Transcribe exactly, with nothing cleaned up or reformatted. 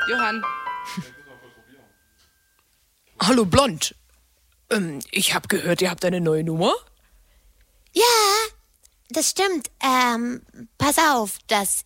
Johann. Hallo Blond. Ähm, ich habe gehört, ihr habt eine neue Nummer? Ja, das stimmt. Ähm, pass auf, das